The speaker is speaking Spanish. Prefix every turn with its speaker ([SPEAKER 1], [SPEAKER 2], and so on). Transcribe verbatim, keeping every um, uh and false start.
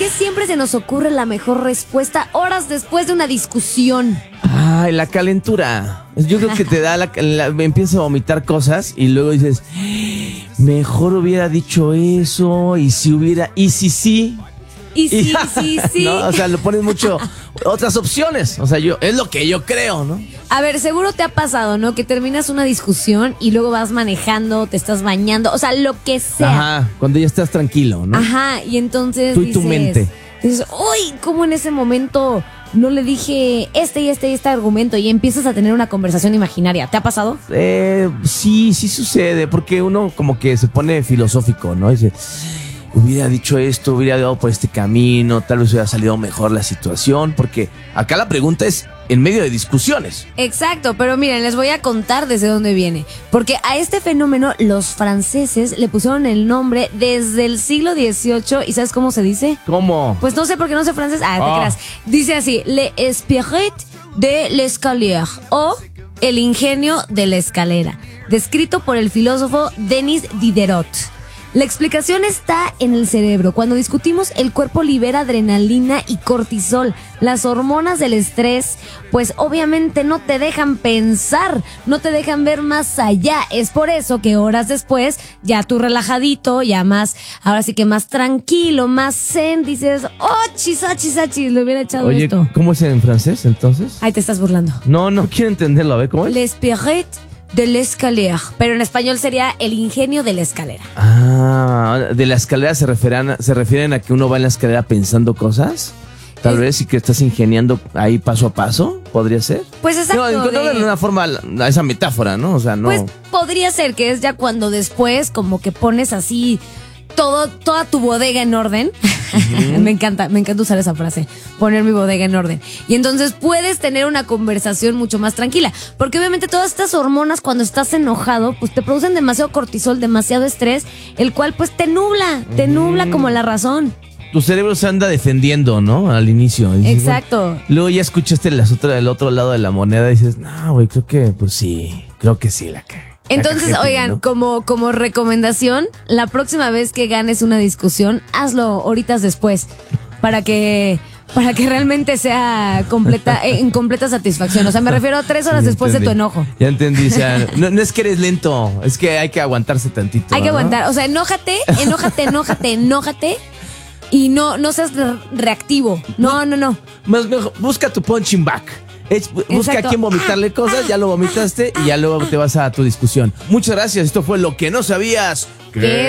[SPEAKER 1] qué siempre se nos ocurre la mejor respuesta horas después de una discusión?
[SPEAKER 2] Ay, la calentura. Yo creo que te da la, la empiezas a vomitar cosas y luego dices, mejor hubiera dicho eso, y si hubiera, y si sí.
[SPEAKER 1] Y sí, sí, sí.
[SPEAKER 2] ¿No? O sea, lo pones mucho otras opciones. O sea, yo es lo que yo creo, ¿no?
[SPEAKER 1] A ver, seguro te ha pasado, ¿no? Que terminas una discusión y luego vas manejando, te estás bañando, o sea, lo que sea.
[SPEAKER 2] Ajá, cuando ya estás tranquilo, ¿no?
[SPEAKER 1] Ajá, y entonces
[SPEAKER 2] Tú y
[SPEAKER 1] dices,
[SPEAKER 2] tu mente.
[SPEAKER 1] dices, uy, ¿cómo en ese momento no le dije este y este y este argumento? Y empiezas a tener una conversación imaginaria. ¿Te ha pasado?
[SPEAKER 2] Eh, sí, sí sucede, porque uno como que se pone filosófico, ¿no? Dice, hubiera dicho esto, hubiera dado por este camino, tal vez hubiera salido mejor la situación, porque acá la pregunta es en medio de discusiones.
[SPEAKER 1] Exacto, pero miren, les voy a contar desde dónde viene. Porque a este fenómeno los franceses le pusieron el nombre desde el siglo dieciocho. ¿Y sabes cómo se dice?
[SPEAKER 2] ¿Cómo?
[SPEAKER 1] Pues no sé por qué no sé francés. Ah, te
[SPEAKER 2] Oh.
[SPEAKER 1] creas. Dice así, le esprit de l'escalier, o el ingenio de la escalera, descrito por el filósofo Denis Diderot. La explicación está en el cerebro. Cuando discutimos, el cuerpo libera adrenalina y cortisol. Las hormonas del estrés, pues obviamente no te dejan pensar, no te dejan ver más allá. Es por eso que horas después, ya tú relajadito, ya más, ahora sí que más tranquilo, más zen, dices, oh, chisachis, achis, le hubiera echado
[SPEAKER 2] Oye,
[SPEAKER 1] esto.
[SPEAKER 2] ¿cómo es en francés entonces?
[SPEAKER 1] Ahí te estás burlando.
[SPEAKER 2] No, no quiero entenderlo, a ver, ¿cómo es?
[SPEAKER 1] L'esprit de l'escalier, pero en español sería el ingenio de la escalera.
[SPEAKER 2] Ah, de la escalera se refieren, se refieren a que uno va en la escalera pensando cosas, tal
[SPEAKER 1] Es-
[SPEAKER 2] vez, y que estás ingeniando ahí paso a paso, podría ser.
[SPEAKER 1] Pues exacto.
[SPEAKER 2] No, encontrarle
[SPEAKER 1] de-
[SPEAKER 2] en una forma a esa metáfora, ¿no? O sea, no.
[SPEAKER 1] Pues podría ser que es ya cuando después como que pones así todo, toda tu bodega en orden. Me encanta, me encanta usar esa frase, poner mi bodega en orden. Y entonces puedes tener una conversación mucho más tranquila, porque obviamente todas estas hormonas cuando estás enojado, pues te producen demasiado cortisol, demasiado estrés, el cual pues te nubla, te nubla como la razón.
[SPEAKER 2] Tu cerebro se anda defendiendo, ¿no? Al inicio. Y dices,
[SPEAKER 1] Exacto.
[SPEAKER 2] bueno, luego ya escuchaste las otra, el otro lado de la moneda y dices, no, güey, creo que, pues sí, creo que sí la cagué. La
[SPEAKER 1] Entonces,
[SPEAKER 2] cajete,
[SPEAKER 1] oigan,
[SPEAKER 2] ¿no?
[SPEAKER 1] como, como recomendación, la próxima vez que ganes una discusión, hazlo horitas después, para que, para que realmente sea completa, en completa satisfacción. O sea, me refiero a tres horas
[SPEAKER 2] Ya
[SPEAKER 1] después de tu
[SPEAKER 2] entendí.
[SPEAKER 1] enojo.
[SPEAKER 2] Ya entendí, o sea, no, no es que eres lento, es que hay que aguantarse tantito.
[SPEAKER 1] Hay que
[SPEAKER 2] ¿no?
[SPEAKER 1] aguantar. O sea, enójate, enójate, enójate, enójate. Y no, no seas re- reactivo. No, no, no.
[SPEAKER 2] Más mejor, busca tu punching back. Es- busca
[SPEAKER 1] Exacto.
[SPEAKER 2] a quién vomitarle cosas, ya lo vomitaste y ya luego te vas a tu discusión. Muchas gracias, esto fue Lo que no sabías.
[SPEAKER 1] ¿Qué